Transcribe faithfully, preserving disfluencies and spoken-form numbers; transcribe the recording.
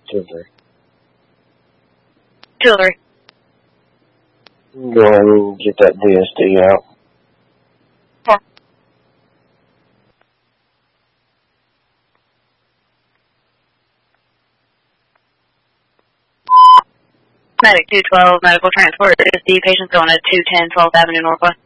two three. two three. Go ahead and get that D S D out. Four. Medic two twelve, medical transport. D S D patients going to two ten twelfth Avenue Northwest.